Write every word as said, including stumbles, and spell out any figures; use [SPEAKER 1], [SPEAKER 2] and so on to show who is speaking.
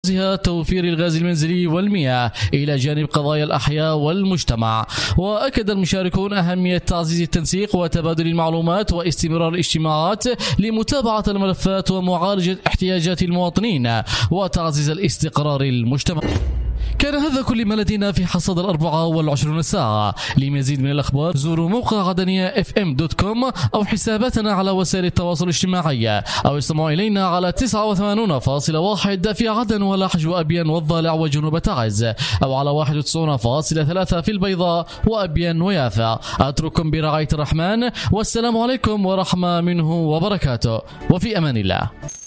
[SPEAKER 1] أبرزها توفير الغاز المنزلي والمياه إلى جانب قضايا الأحياء والمجتمع. وأكد المشاركون أهمية تعزيز التنسيق وتبادل المعلومات واستمرار الاجتماعات لمتابعة الملفات ومعالجة احتياجات المواطنين وتعزيز الاستقرار المجتمعي. كان هذا كل ما لدينا في حصاد الأربعة والعشرون ساعة. لمزيد من الأخبار زوروا موقع عدنية اف ام دوت كوم أو حساباتنا على وسائل التواصل الاجتماعي أو استمعوا إلينا على تسعة وثمانين فاصلة واحد في عدن ولحج وأبين والضالع وجنوب تعز، أو على واحد وتسعين فاصلة ثلاثة في البيضاء وأبين ويافا. أترككم برعاية الرحمن، والسلام عليكم ورحمة منه وبركاته، وفي أمان الله.